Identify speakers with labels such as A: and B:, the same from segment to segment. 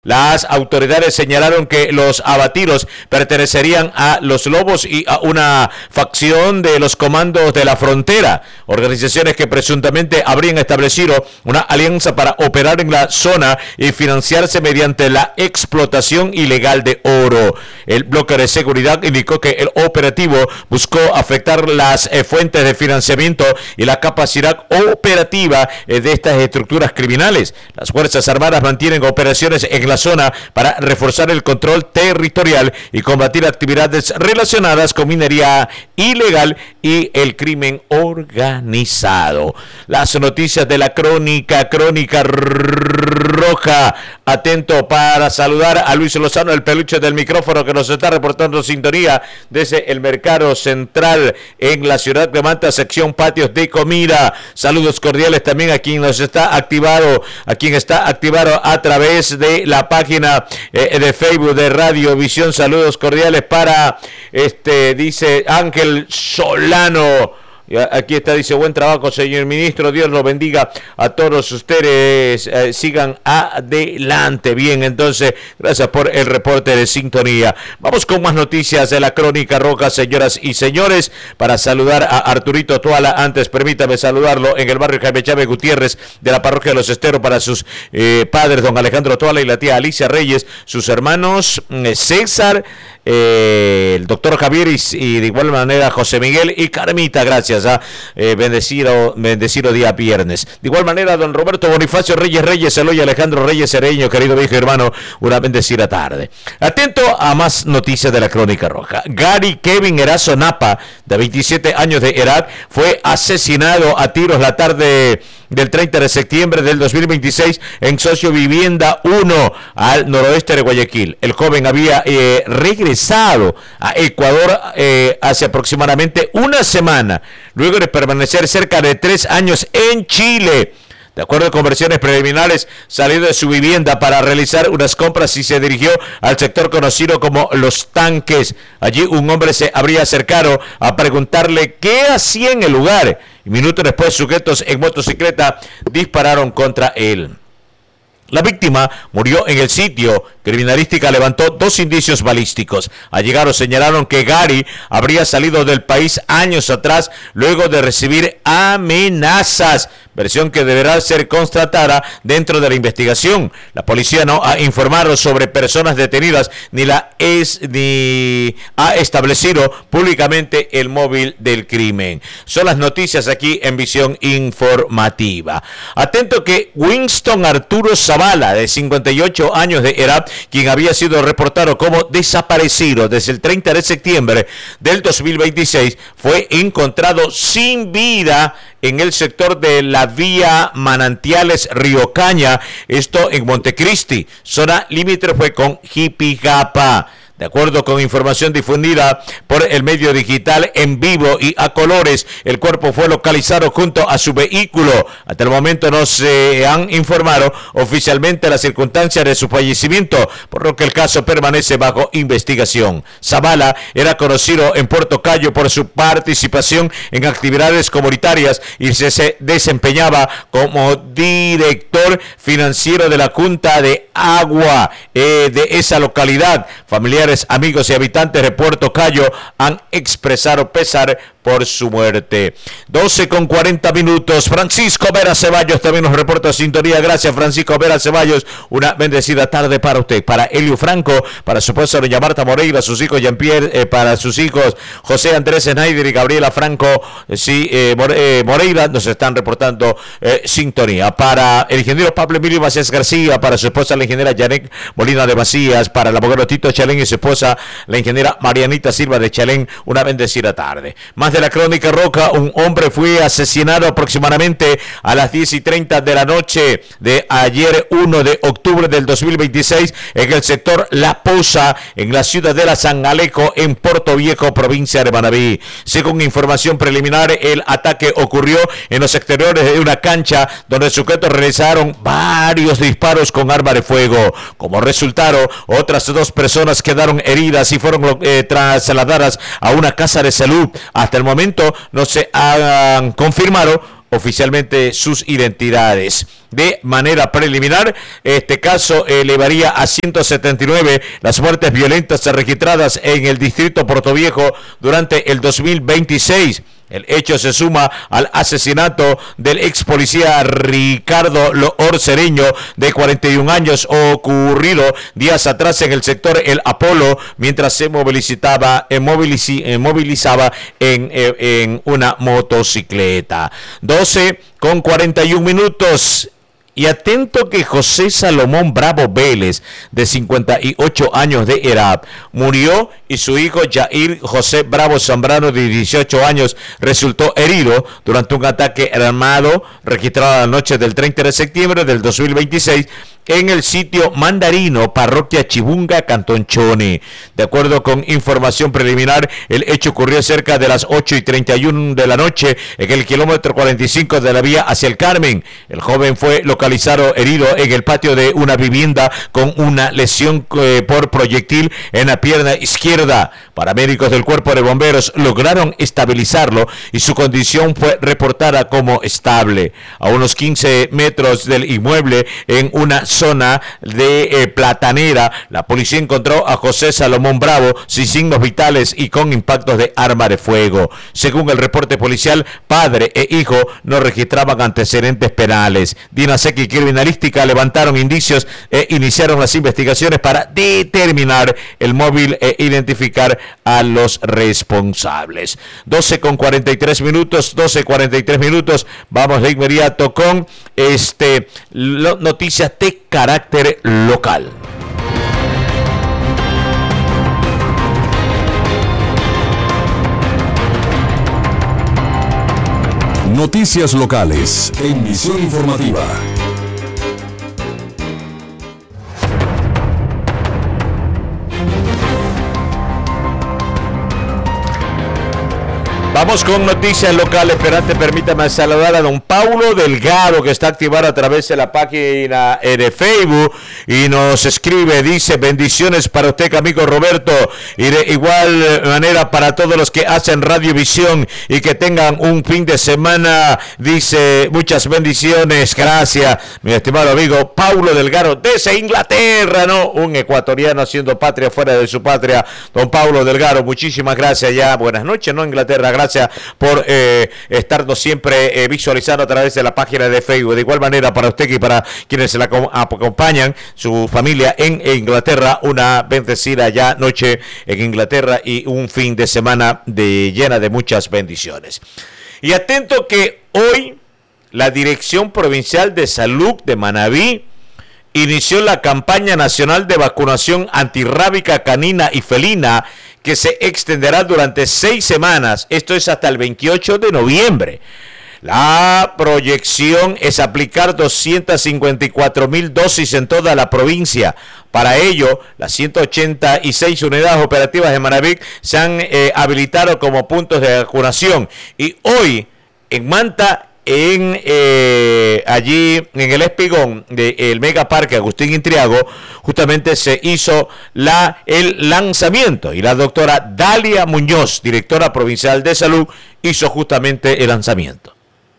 A: Las autoridades señalaron que los abatidos pertenecerían a los Lobos y a una facción de los comandos de la frontera, organizaciones que presuntamente habrían establecido una alianza para operar en la zona y financiarse mediante la explotación ilegal de oro. El bloque de seguridad indicó que el operativo buscó afectar las fuentes de financiamiento y la capacidad operativa de estas estructuras criminales. Las Fuerzas Armadas mantienen operaciones en la zona para reforzar el control territorial y combatir actividades relacionadas con minería ilegal y el crimen organizado. Las noticias de la Crónica Roja. Atento para saludar a Luis Lozano, el peluche del micrófono, que nos está reportando sintonía desde el Mercado Central en la ciudad de Manta, sección patios de comida. Saludos cordiales también a quien está activado a través de la página de Facebook de Radio Visión. Saludos cordiales para dice Ángel Solano. Aquí está, dice: buen trabajo, señor ministro, Dios lo bendiga a todos ustedes, sigan adelante. Bien, entonces, gracias por el reporte de sintonía. Vamos con más noticias de la Crónica Roja, señoras y señores, para saludar a Arturito Tuala. Antes, permítame saludarlo en el barrio Jaime Chávez Gutiérrez de la parroquia de Los Esteros, para sus padres, don Alejandro Tuala y la tía Alicia Reyes, sus hermanos César, el doctor Javier y de igual manera José Miguel y Carmita. Gracias. Bendecido día viernes. De igual manera, don Roberto Bonifacio Reyes Eloy, Alejandro Reyes Cereño, querido viejo hermano, una bendecida tarde. Atento a más noticias de la Crónica Roja. Gary Kevin Erazo Napa, de 27 años de edad, fue asesinado a tiros la tarde del 30 de septiembre del 2026 en Socio Vivienda 1 al noroeste de Guayaquil. El joven había regresado a Ecuador hace aproximadamente una semana, luego de permanecer cerca de 3 años en Chile. De acuerdo con versiones preliminares, salió de su vivienda para realizar unas compras y se dirigió al sector conocido como Los Tanques. Allí un hombre se habría acercado a preguntarle qué hacía en el lugar, y minutos después sujetos en motocicleta dispararon contra él. La víctima murió en el sitio. Criminalística levantó 2 indicios balísticos. Allegados señalaron que Gary habría salido del país años atrás luego de recibir amenazas, versión que deberá ser constatada dentro de la investigación. La policía no ha informado sobre personas detenidas ni ha establecido públicamente el móvil del crimen. Son las noticias aquí en Visión Informativa. Atento que Winston Arturo Zavala, de 58 años de edad, quien había sido reportado como desaparecido desde el 30 de septiembre del 2026, fue encontrado sin vida en el sector de la vía Manantiales Río Caña, esto en Montecristi, zona limítrofe con Jipijapa. De acuerdo con información difundida por el medio digital En Vivo y a Colores, el cuerpo fue localizado junto a su vehículo. Hasta el momento no se han informado oficialmente las circunstancias de su fallecimiento, por lo que el caso permanece bajo investigación. Zavala era conocido en Puerto Cayo por su participación en actividades comunitarias y se desempeñaba como director financiero de la Junta de Agua de esa localidad. Familiares, amigos y habitantes de Puerto Cayo han expresado pesar por su muerte. 12:40. Francisco Vera Ceballos también nos reporta sintonía. Gracias, Francisco Vera Ceballos. Una bendecida tarde para usted, para Elio Franco, para su esposa doña Marta Moreira, sus hijos Jean-Pierre, para sus hijos José Andrés Schneider y Gabriela Franco Moreira, nos están reportando sintonía. Para el ingeniero Pablo Emilio Macías García, para su esposa la ingeniera Janet Molina de Macías, para el abogado Tito Chalén y su esposa la ingeniera Marianita Silva de Chalén, una bendecida tarde. Más de la Crónica Roja. Un hombre fue asesinado aproximadamente a las 10:30 de la noche de ayer, 1 de octubre del 2026, en el sector La Poza, en la ciudadela San Alejo, en Puerto Viejo, provincia de Manabí. Según información preliminar, el ataque ocurrió en los exteriores de una cancha donde sujetos realizaron varios disparos con arma de fuego. Como resultado, otras 2 personas quedaron heridas y fueron trasladadas a una casa de salud. Hasta el momento no se han confirmado oficialmente sus identidades. De manera preliminar, este caso elevaría a 179 las muertes violentas registradas en el distrito Portoviejo durante el 2026. El hecho se suma al asesinato del ex policía Ricardo Orcereño, de 41 años, ocurrido días atrás en el sector El Apolo, mientras se movilizaba en una motocicleta. 12:41. Y atento que José Salomón Bravo Vélez, de 58 años de edad, murió, y su hijo Jair José Bravo Zambrano, de 18 años, resultó herido durante un ataque armado registrado la noche del 30 de septiembre del 2026 en el sitio Mandarino, parroquia Chibunga, Cantón Chone. De acuerdo con información preliminar, el hecho ocurrió cerca de las 8:31 de la noche en el kilómetro 45 de la vía hacia el Carmen. El joven fue localizado herido en el patio de una vivienda con una lesión por proyectil en la pierna izquierda. Paramédicos del Cuerpo de Bomberos lograron estabilizarlo y su condición fue reportada como estable. A unos 15 metros del inmueble, en una zona de Platanera, la policía encontró a José Salomón Bravo sin signos vitales y con impactos de arma de fuego. Según el reporte policial, padre e hijo no registraban antecedentes penales. DINASEC y Criminalística levantaron indicios e iniciaron las investigaciones para determinar el móvil e identificar a los responsables. 12:43. Vamos de inmediato con noticias de carácter local.
B: Noticias locales en Visión Informativa.
A: Vamos con noticias locales, pero antes permítame saludar a don Paulo Delgado, que está activado a través de la página de Facebook y nos escribe, dice: bendiciones para usted, amigo Roberto, y de igual manera para todos los que hacen Radiovisión, y que tengan un fin de semana, dice, muchas bendiciones. Gracias, mi estimado amigo Paulo Delgado, desde Inglaterra, ¿no? Un ecuatoriano haciendo patria fuera de su patria. Don Paulo Delgado, muchísimas gracias ya. Buenas noches, ¿no? Inglaterra, gracias por estarnos siempre visualizando a través de la página de Facebook. De igual manera para usted y para quienes se la acompañan, su familia en Inglaterra, una bendecida ya noche en Inglaterra y un fin de semana llena de muchas bendiciones. Y atento que hoy la Dirección Provincial de Salud de Manabí inició la campaña nacional de vacunación antirrábica canina y felina, que se extenderá durante 6 semanas. Esto es hasta el 28 de noviembre. La proyección es aplicar 254,000 dosis en toda la provincia. Para ello, las 186 unidades operativas de Manabí se han habilitado como puntos de vacunación. Y hoy, en Manta, allí en el espigón del Megaparque Agustín Intriago, justamente se hizo el lanzamiento, y la doctora Dalia Muñoz, directora provincial de salud, hizo justamente el lanzamiento.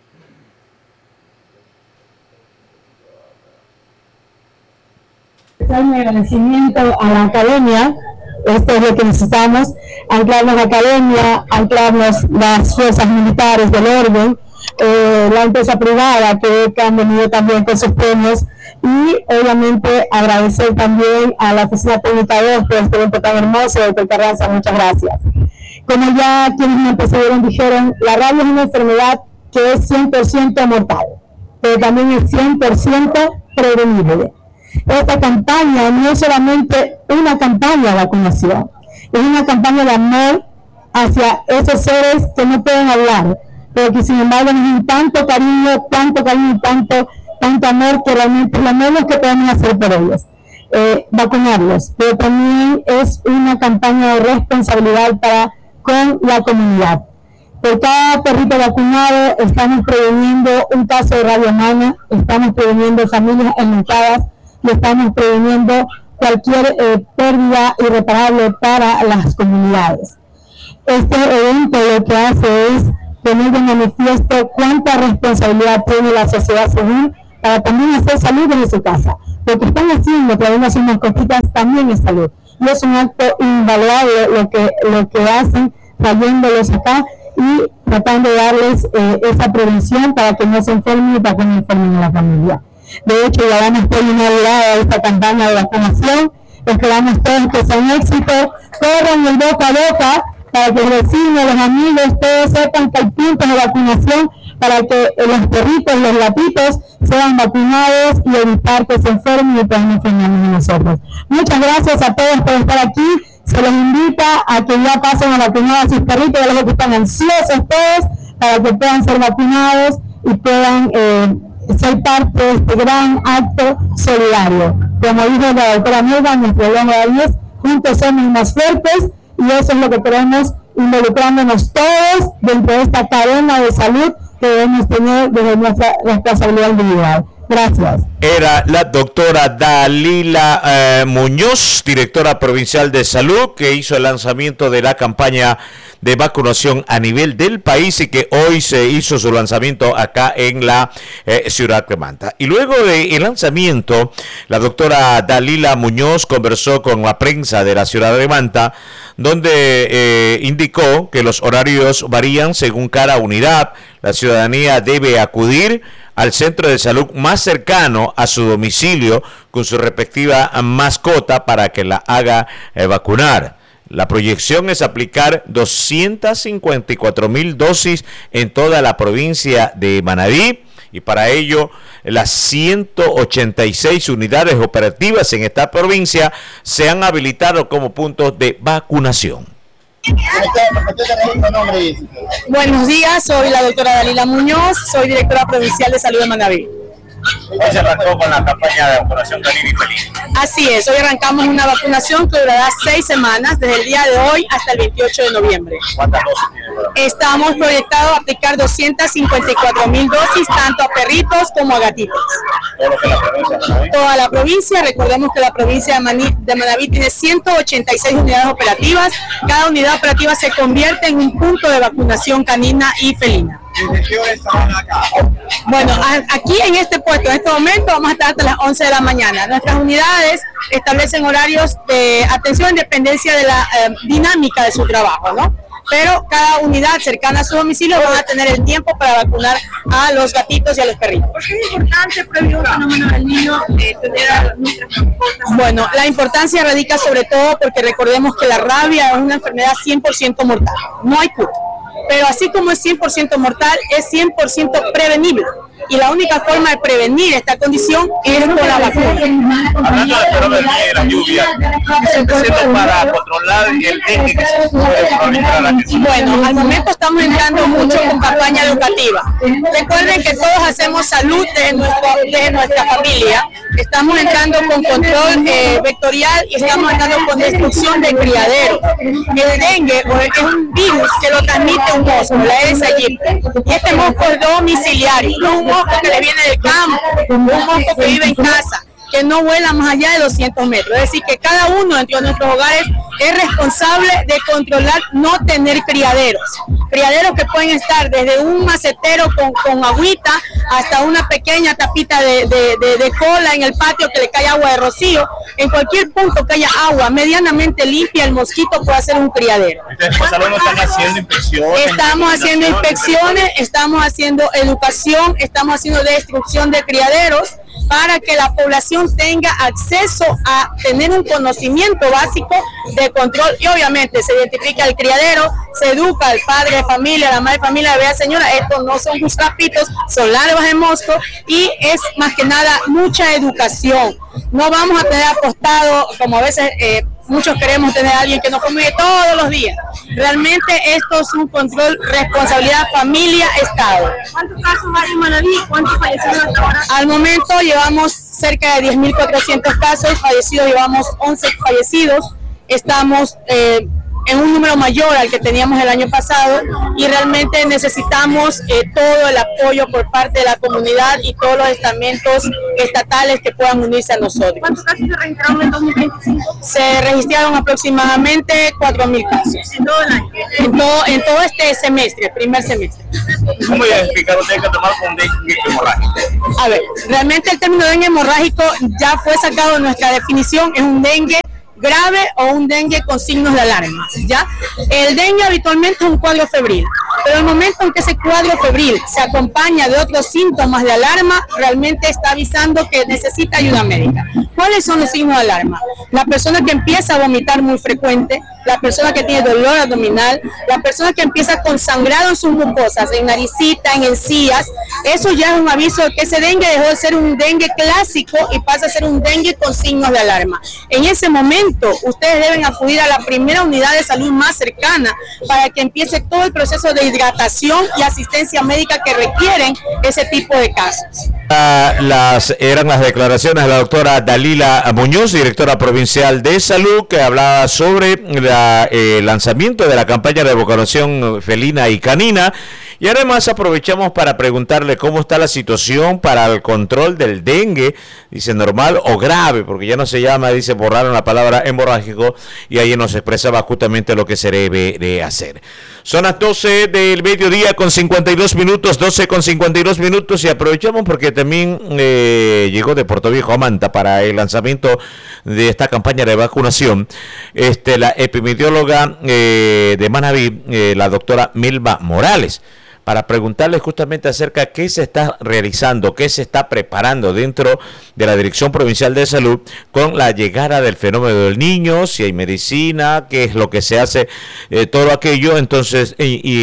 C: Mi agradecimiento a la academia. Esto es lo que necesitamos: anclarnos la academia, anclarnos las fuerzas militares del orden, la empresa privada que han venido también con sus premios, y obviamente agradecer también a la Oficina Técnica 2 por este evento tan hermoso. Doctor Carranza, muchas gracias. Como ya quienes me antecedieron dijeron, la rabia es una enfermedad que es 100% mortal, pero también es 100% prevenible. Esta campaña no es solamente una campaña de vacunación, es una campaña de amor hacia esos seres que no pueden hablar, pero que sin embargo tienen tanto cariño y tanto amor, que realmente es lo menos que podemos hacer por ellos, vacunarlos. Pero también es una campaña de responsabilidad con la comunidad. Por cada perrito vacunado estamos preveniendo un caso de rabia humana, estamos preveniendo familias enlutadas, y estamos preveniendo cualquier pérdida irreparable para las comunidades. Este evento lo que hace es poner de manifiesto cuánta responsabilidad tiene la sociedad civil para también hacer salud desde su casa. Lo que están haciendo, trayendo sus mascotitas, también es salud. Y es un acto invaluable lo que hacen trayéndolos acá y tratando de darles esa prevención para que no se enfermen y para que no enfermen a la familia. De hecho, ya vamos por inaugurada esta campaña de vacunación. Esperamos todos que sea un éxito. Corran el boca a boca para que los vecinos, los amigos, todos sepan que hay puntos de vacunación para que los perritos, los gatitos sean vacunados y evitar que se enfermen y puedan enfermarnos a nosotros. Muchas gracias a todos por estar aquí. Se les invita a que ya pasen a vacunar a sus perritos, ya los que están ansiosos todos para que puedan ser vacunados y puedan ser parte de este gran acto solidario. Como dijo la doctora Melba, nuestro lema de es juntos somos más fuertes, y eso es lo que queremos, involucrándonos todos dentro de esta cadena de salud que debemos tener desde nuestra responsabilidad individual. Gracias.
A: Era la doctora Dalila Muñoz, directora provincial de salud, que hizo el lanzamiento de la campaña de vacunación a nivel del país y que hoy se hizo su lanzamiento acá en la ciudad de Manta. Y luego del lanzamiento, la doctora Dalila Muñoz conversó con la prensa de la ciudad de Manta, donde indicó que los horarios varían según cada unidad. La ciudadanía debe acudir al centro de salud más cercano a su domicilio con su respectiva mascota para que la haga vacunar. La proyección es aplicar 254,000 dosis en toda la provincia de Manabí, y para ello las 186 unidades operativas en esta provincia se han habilitado como puntos de vacunación.
D: Buenos días, soy la doctora Dalila Muñoz, soy directora provincial de salud de Manabí.
A: Hoy se arrancó con la campaña de vacunación canina y felina.
D: Así es, hoy arrancamos una vacunación que durará 6 semanas, desde el día de hoy hasta el 28 de noviembre.
A: ¿Cuántas dosis tiene?
D: Estamos proyectados a aplicar 254,000 dosis, tanto a perritos como a gatitos.
A: ¿Todo lo que la provincia de Manabí?
D: Toda la provincia, recordemos que la provincia de Manabí tiene 186 unidades operativas. Cada unidad operativa se convierte en un punto de vacunación canina y felina.
E: ¿Desde qué hora estaban acá?
D: Bueno, aquí en este puesto, en este momento, vamos a estar hasta las 11 de la mañana. Nuestras unidades establecen horarios de atención en dependencia de la dinámica de su trabajo, ¿no? Pero cada unidad cercana a su domicilio van a tener el tiempo para vacunar a los gatitos y a los perritos.
F: ¿Por qué es importante, previo al fenómeno del niño, tener a nuestras mascotas?
D: Bueno, la importancia radica sobre todo porque recordemos que la rabia es una enfermedad 100% mortal. No hay cura. Pero así como es 100% mortal, es 100% prevenible. Y la única forma de prevenir esta condición es con la vacuna.
A: Hablando del fenómeno de la lluvia, ¿qué se está haciendo para controlar el dengue que se puede proliferar a la gente?
D: Bueno, al momento estamos entrando mucho con campaña educativa. Recuerden que todos hacemos salud desde nuestra familia. Estamos entrando con control vectorial y estamos entrando con destrucción de criaderos. El dengue es un virus que lo transmite un mosco, la Aedes aegypti. Y este mosco es domiciliario, no un mosco que le viene del campo, un mosco que vive en casa, que no vuela más allá de 200 metros. Es decir, que cada uno dentro de nuestros hogares es responsable de controlar no tener criaderos. Criaderos que pueden estar desde un macetero con agüita hasta una pequeña tapita de cola en el patio que le cae agua de rocío. En cualquier punto que haya agua medianamente limpia, el mosquito puede hacer un criadero.
A: ¿Ustedes por salud no están haciendo inspecciones?
D: Estamos haciendo inspecciones, estamos haciendo educación, estamos haciendo destrucción de criaderos para que la población tenga acceso a tener un conocimiento básico de control y obviamente se identifica el criadero, se educa al padre de familia, a la madre de familia, vea señora, estos no son guscapitos, son larvas de mosco y es más que nada mucha educación. No vamos a tener apostado como a veces muchos queremos tener a alguien que nos fumigue todos los días. Realmente esto es un control, responsabilidad, familia, Estado.
F: ¿Cuántos casos hay en Manabí? ¿Cuántos fallecidos hasta ahora?
D: Al momento llevamos cerca de 10.400 casos, fallecidos llevamos 11 fallecidos. Estamos en un número mayor al que teníamos el año pasado y realmente necesitamos todo el apoyo por parte de la comunidad y todos los estamentos estatales que puedan unirse a nosotros.
F: ¿Cuántos casos se registraron en 2025?
D: Se registraron aproximadamente 4.000 casos.
F: En todo el año.
D: En todo este semestre, el primer semestre.
E: ¿Cómo identificar ustedes que tomar con dengue hemorrágico?
D: A ver, realmente el término dengue hemorrágico ya fue sacado de nuestra definición, es un dengue grave o un dengue con signos de alarma, ¿ya? El dengue habitualmente es un cuadro febril, pero el momento en que ese cuadro febril se acompaña de otros síntomas de alarma, realmente está avisando que necesita ayuda médica. ¿Cuáles son los signos de alarma? La persona que empieza a vomitar muy frecuente, la persona que tiene dolor abdominal, la persona que empieza con sangrado en sus mucosas, en naricita, en encías, eso ya es un aviso de que ese dengue dejó de ser un dengue clásico y pasa a ser un dengue con signos de alarma. En ese momento, ustedes deben acudir a la primera unidad de salud más cercana para que empiece todo el proceso de hidratación y asistencia médica que requieren ese tipo de casos.
A: Eran las declaraciones de la doctora Dalila Muñoz, directora provincial de salud, que hablaba sobre el lanzamiento de la campaña de vacunación felina y canina. Y además aprovechamos para preguntarle cómo está la situación para el control del dengue, dice normal o grave, porque ya no se llama, dice, borraron la palabra hemorrágico, y ahí nos expresaba justamente lo que se debe de hacer. Son las 12 del mediodía con 52 minutos, 12 con 52 minutos, y aprovechamos porque también llegó de Puerto Viejo a Manta para el lanzamiento de esta campaña de vacunación la epidemióloga de Manabí, la doctora Milva Morales, para preguntarle justamente acerca de qué se está realizando, qué se está preparando dentro de la Dirección Provincial de Salud con la llegada del fenómeno del niño, si hay medicina, qué es lo que se hace, todo aquello. Entonces,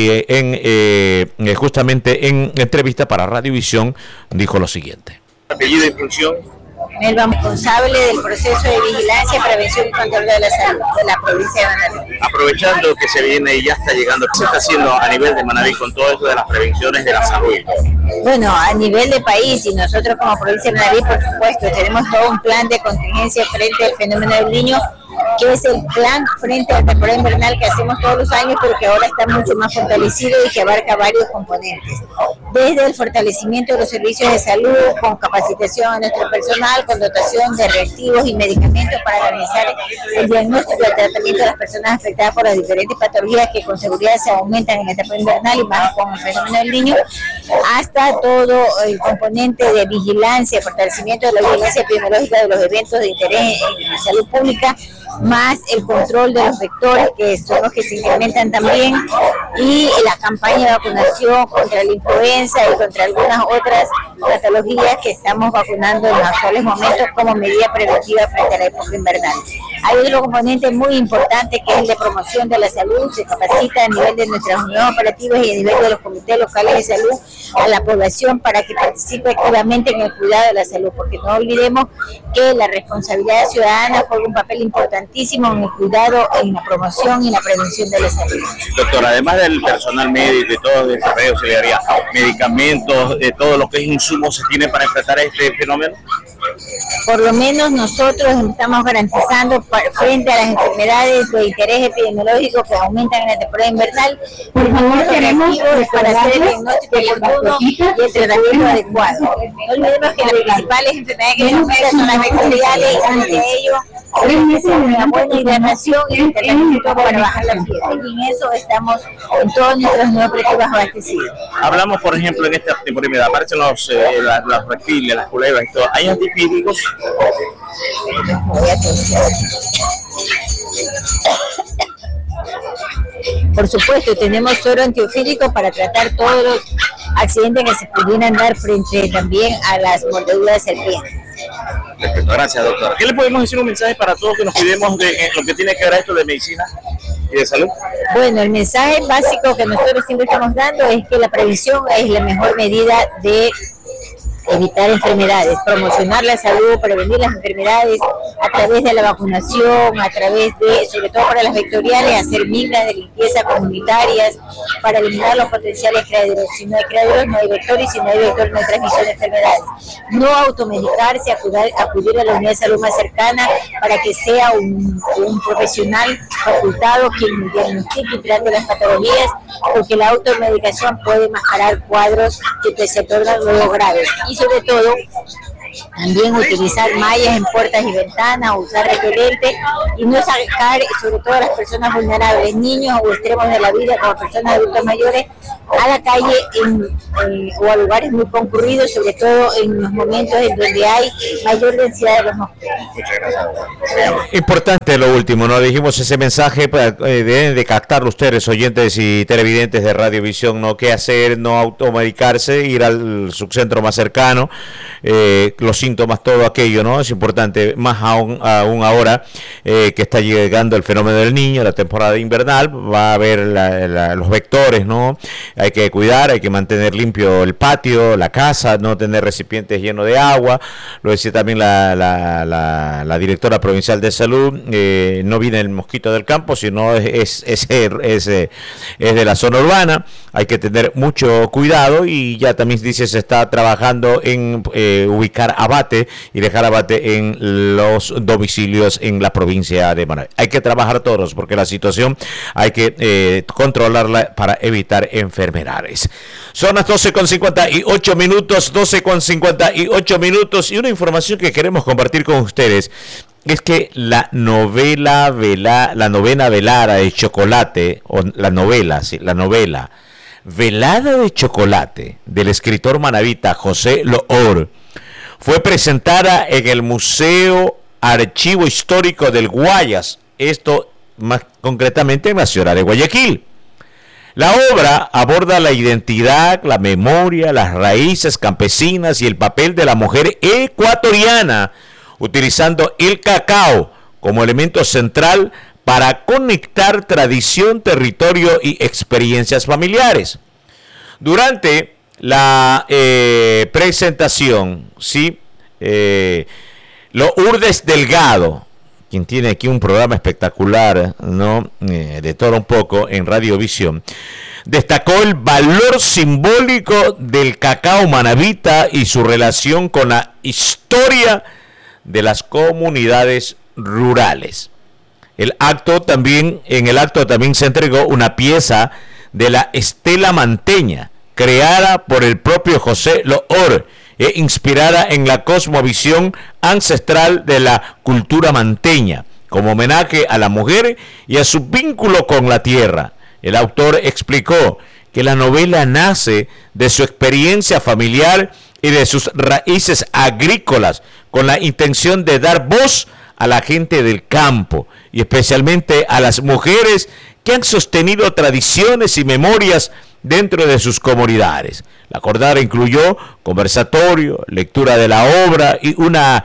A: justamente en entrevista para Radiovisión, dijo lo siguiente.
E: Apellido y función.
G: El responsable del proceso de vigilancia, prevención y control de la salud de la provincia de Manabí.
E: Aprovechando que se viene y ya está llegando, ¿qué se está haciendo a nivel de Manabí con todo esto de las prevenciones de la salud?
G: Bueno, a nivel de país, y nosotros como provincia de Manabí, por supuesto, tenemos todo un plan de contingencia frente al fenómeno del niño, que es el plan frente a la temporada invernal que hacemos todos los años, pero que ahora está mucho más fortalecido y que abarca varios componentes. Desde el fortalecimiento de los servicios de salud, con capacitación a nuestro personal, con dotación de reactivos y medicamentos para garantizar el diagnóstico y el tratamiento de las personas afectadas por las diferentes patologías que con seguridad se aumentan en la temporada invernal y más con el fenómeno del niño, hasta todo el componente de vigilancia, fortalecimiento de la vigilancia epidemiológica de los eventos de interés en la salud pública, más el control de los vectores, que son los que se incrementan también, y la campaña de vacunación contra la influenza y contra algunas otras patologías que estamos vacunando en los actuales momentos como medida preventiva frente a la época invernal. Hay otro componente muy importante que es el de promoción de la salud. Se capacita a nivel de nuestras unidades operativas y a nivel de los comités locales de salud a la población para que participe activamente en el cuidado de la salud, porque no olvidemos que la responsabilidad ciudadana juega un papel importantísimo en el cuidado, en la promoción y la prevención de la salud.
E: Doctor, además del personal médico y todo, de enfermería, auxiliaria, medicamentos, todo lo que es insumos se tiene para enfrentar este fenómeno.
G: Por lo menos nosotros estamos garantizando frente a las enfermedades de interés epidemiológico que aumentan en la temporada invernal, por favor, reactivos para hacer el diagnóstico oportuno y el tratamiento adecuado. No olvidemos que las principales enfermedades que se aumentan son las vectoriales, y ante ello una buena hidratación y el tratamiento para bajar la fiebre. Y en eso estamos en todas nuestras unidades operativas abastecidas.
E: Hablamos, por ejemplo, en esta temporada, aparecen los reptiles, las culebras y todo. ¿Hay antibióticos?
G: Por supuesto, tenemos suero antiofílico para tratar todos los accidentes que se pudieran dar frente también a las mordeduras de serpientes.
E: Perfecto, gracias, doctora. ¿Qué le podemos decir un mensaje para todos que nos cuidemos de lo que tiene que ver esto de medicina y de salud?
G: Bueno, el mensaje básico que nosotros siempre estamos dando es que la prevención es la mejor medida de evitar enfermedades, promocionar la salud, prevenir las enfermedades a través de la vacunación, a través de, sobre todo para las vectoriales, hacer migas de limpieza comunitarias para eliminar los potenciales criaderos. Si no hay criaderos, no hay vectores, si no hay vectores, no hay transmisión de enfermedades. No automedicarse, acudir a la unidad de salud más cercana para que sea un profesional facultado quien diagnostique y trate las patologías, porque la automedicación puede mascarar cuadros que se tornan luego graves. Y sobre todo, también utilizar mallas en puertas y ventanas, usar repelente y no sacar, sobre todo a las personas vulnerables, niños o extremos de la vida, como personas adultas mayores, a la calle o a lugares muy concurridos, sobre todo en los momentos en donde hay mayor densidad de los mosquitos.
A: Importante lo último, ¿no? Dijimos ese mensaje, deben de captarlo ustedes, oyentes y televidentes de Radiovisión, ¿no? ¿Qué hacer? No automedicarse, ir al subcentro más cercano, los síntomas, todo aquello, ¿no? Es importante, más aún ahora que está llegando el fenómeno del niño, la temporada invernal, va a haber los vectores, ¿no? Hay que cuidar, hay que mantener limpio el patio, la casa, no tener recipientes llenos de agua. Lo decía también la directora provincial de salud, no viene el mosquito del campo, sino es de la zona urbana. Hay que tener mucho cuidado y ya también dice se está trabajando en ubicar abate y dejar abate en los domicilios en la provincia de Manaví. Hay que trabajar todos porque la situación hay que controlarla para evitar enfermedades. Son las 12:58 minutos, 12:58 minutos, y una información que queremos compartir con ustedes es que la novena velada de chocolate, o la novela Velada de Chocolate del escritor manavita José Loor fue presentada en el Museo Archivo Histórico del Guayas, esto más concretamente en la ciudad de Guayaquil. La obra aborda la identidad, la memoria, las raíces campesinas y el papel de la mujer ecuatoriana, utilizando el cacao como elemento central para conectar tradición, territorio y experiencias familiares. Durante la presentación, ¿sí? Lourdes Delgado, quien tiene aquí un programa espectacular, ¿no? De todo un poco en Radiovisión, destacó el valor simbólico del cacao manavita y su relación con la historia de las comunidades rurales. En el acto también se entregó una pieza de la estela manteña, creada por el propio José Loor, inspirada en la cosmovisión ancestral de la cultura manteña, como homenaje a la mujer y a su vínculo con la tierra. El autor explicó que la novela nace de su experiencia familiar y de sus raíces agrícolas, con la intención de dar voz a la gente del campo y especialmente a las mujeres que han sostenido tradiciones y memorias dentro de sus comunidades. La jornada incluyó conversatorio, lectura de la obra y una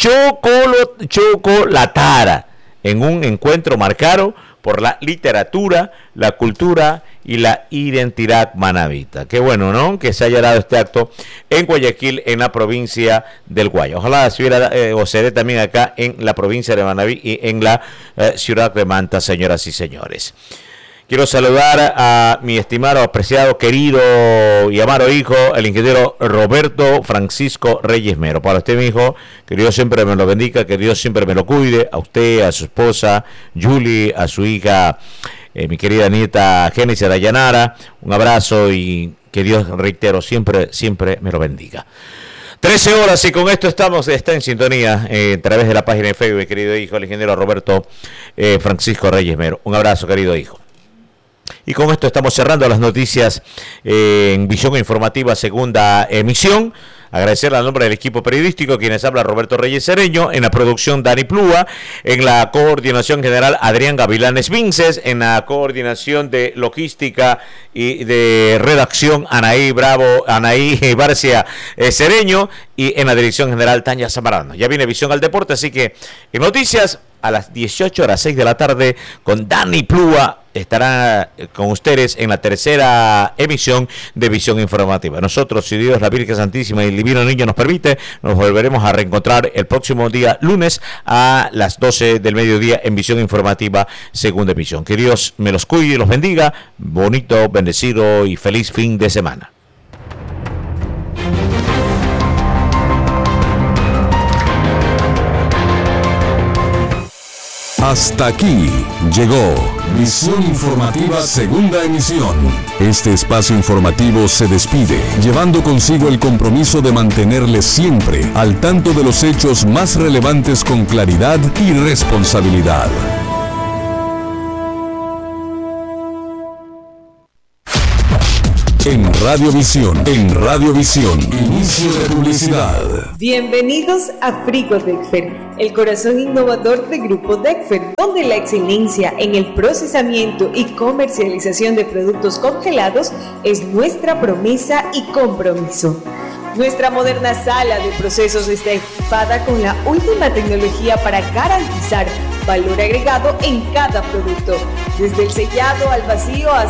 A: chocolatara en un encuentro marcado por la literatura, la cultura y la identidad manavita. Qué bueno, ¿no? Que se haya dado este acto en Guayaquil, en la provincia del Guayas. Ojalá se hubiera o se dé también acá en la provincia de Manaví y en la ciudad de Manta, señoras y señores. Quiero saludar a mi estimado, apreciado, querido y amado hijo, el ingeniero Roberto Francisco Reyes Mero. Para usted, mi hijo, que Dios siempre me lo bendiga, que Dios siempre me lo cuide, a usted, a su esposa, Julie, a su hija, mi querida nieta Génesis Dayanara, un abrazo y que Dios, reitero, siempre me lo bendiga. 13 horas y con esto está en sintonía a través de la página de Facebook, mi querido hijo, el ingeniero Roberto Francisco Reyes Mero. Un abrazo, querido hijo. Y con esto estamos cerrando las noticias en Visión Informativa, segunda emisión. Agradecer al nombre del equipo periodístico, quienes habla Roberto Reyes Cereño, en la producción Dani Plúa, en la coordinación general Adrián Gavilanes Vinces, en la coordinación de logística y de redacción Anaí Barcia Cereño, y en la dirección general Tania Zambrano. Ya viene Visión al Deporte, así que en noticias a las 18 horas 6 de la tarde con Dani Plúa estará con ustedes en la tercera emisión de Visión Informativa. Nosotros, si Dios, la Virgen Santísima y el Divino Niño nos permite, nos volveremos a reencontrar el próximo día lunes a las 12 del mediodía en Visión Informativa, segunda emisión. Que Dios me los cuide y los bendiga. Bonito, bendecido y feliz fin de semana.
B: Hasta aquí llegó Visión Informativa Segunda Emisión. Este espacio informativo se despide, llevando consigo el compromiso de mantenerles siempre al tanto de los hechos más relevantes con claridad y responsabilidad. En Radiovisión, inicio de publicidad.
H: Bienvenidos a Frigo Dexfer, el corazón innovador de Grupo Dexfer, donde la excelencia en el procesamiento y comercialización de productos congelados es nuestra promesa y compromiso. Nuestra moderna sala de procesos está equipada con la última tecnología para garantizar valor agregado en cada producto, desde el sellado al vacío hasta